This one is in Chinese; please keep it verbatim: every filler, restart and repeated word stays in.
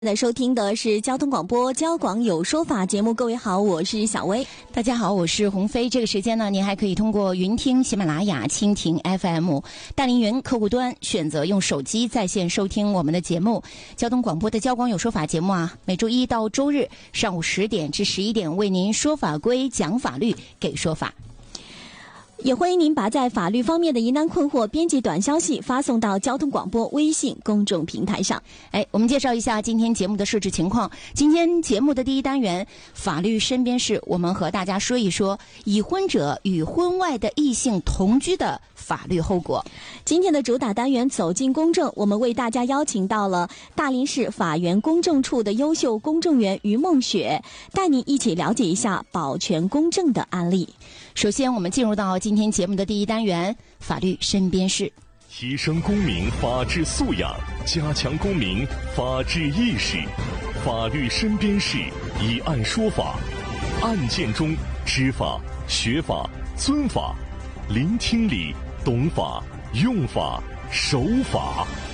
现在收听的是交通广播交广有说法节目，各位好，我是小薇。 大家好，我是鸿飞。这个时间呢，您还可以通过云听、喜马拉雅、蜻蜓 F M、大凌云客户端选择用手机在线收听我们的节目。交通广播的交广有说法节目啊，每周一到周日上午十点至十一点为您说法规、讲法律、给说法。 也欢迎您把在法律方面的疑难困惑编辑短消息发送到交通广播微信公众平台上。 哎，我们介绍一下今天节目的设置情况。今天节目的第一单元法律身边事，我们和大家说一说已婚者与婚外的异性同居的法律后果。 今天的主打单元走进公证，我们为大家邀请到了大林市法源公证处的优秀公证员于梦雪，带您一起了解一下保全公正的案例。 首先我们进入到今天节目的第一单元法律身边事， 提升公民法治素养，加强公民法治意识。法律身边事，以案说法，案件中知法、学法、尊法，聆听理，懂法，用法，守法。